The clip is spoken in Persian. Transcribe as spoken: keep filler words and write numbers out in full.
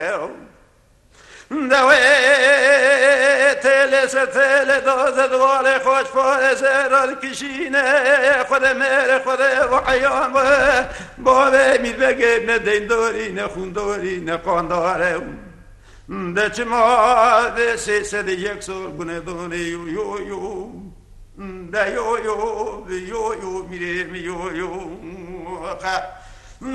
دوی تله ستله داز دوال خوش پاره زرال کشینه خود مر خود وحیان بابه میر بگه نه دینداری نه خونداری نه قانداره ده چما ده سه سه ده یک سال گونه دونه یو یو یو ده یو یو یو یو میره می یو یو